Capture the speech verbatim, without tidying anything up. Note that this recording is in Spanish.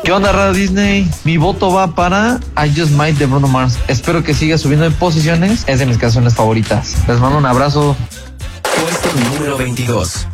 ¿Qué onda, Radio Disney? Mi voto va para I Just Might de Bruno Mars. Espero que siga subiendo en posiciones. Es de mis canciones favoritas. Les mando un abrazo. Puesto número veintidós.